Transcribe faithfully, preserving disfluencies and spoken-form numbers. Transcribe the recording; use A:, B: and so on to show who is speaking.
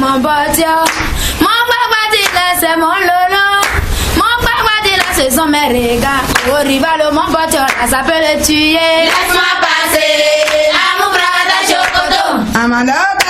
A: mon pote. Mon papa dit là, c'est mon lolo. Mon papa dit là, ce sont mes regards. Au rival, mon pote, là, ça peut le tuer. Laisse-moi passer à mon bras de chocolat.
B: Amanda.